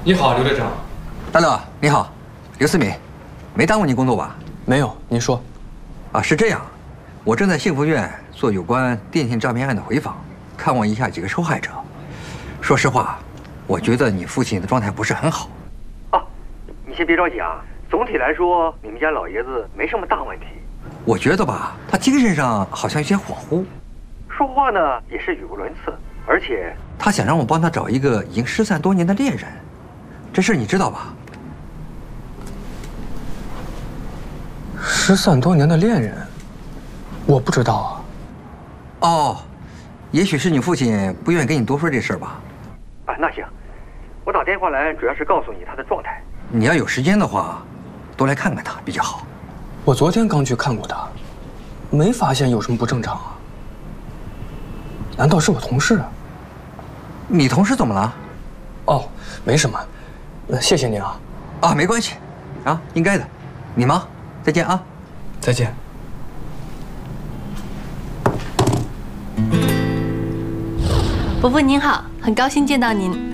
你好，刘队长。 大乐，你好，刘思敏，没耽误您工作吧？ 没有，您说。 啊，是这样，我正在幸福院做有关电信诈骗案的回访，看望一下几个受害者。说实话，我觉得你父亲的状态不是很好。啊，你先别着急啊。总体来说，你们家老爷子没什么大问题。我觉得吧，他精神上好像有些恍惚，说话呢也是语无伦次，而且他想让我帮他找一个已经失散多年的恋人，这事你知道吧？ 失散多年的恋人，我不知道啊。 哦，也许是你父亲不愿意跟你多说这事儿吧？啊，那行，我打电话来主要是告诉你他的状态。你要有时间的话，多来看看他比较好。 我昨天刚去看过他，没发现有什么不正常啊。难道是我同事啊？ 你同事怎么了？ 哦，没什么。谢谢您啊。 啊，没关系，啊，应该的。你忙，再见啊。 再见。 伯父您好，很高兴见到您。